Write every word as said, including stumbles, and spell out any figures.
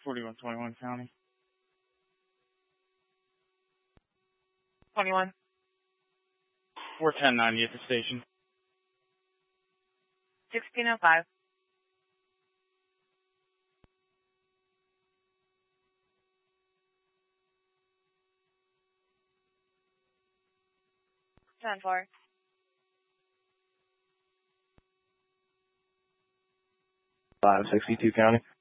forty-one twenty-one County. twenty-one. four ten ninety at the station. sixteen oh five. ten four. five sixty-two County.